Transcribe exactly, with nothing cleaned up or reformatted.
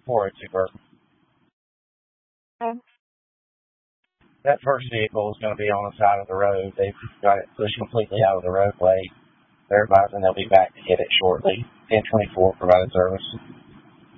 four oh two Burton. Okay. That first vehicle is going to be on the side of the road. They've got it pushed completely out of the roadway. They're advising they'll be back to get it shortly. ten twenty-four provided service.